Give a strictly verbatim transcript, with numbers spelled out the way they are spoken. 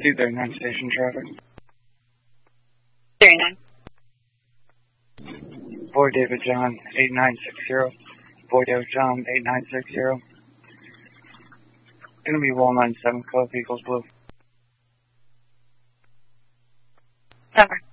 two thirty-nine station traffic. thirty-nine. Boy David John, eight nine six zero. Boy David John, eight nine six zero. Gonna be Wall nine seven, Club Eagles Blue. Cover.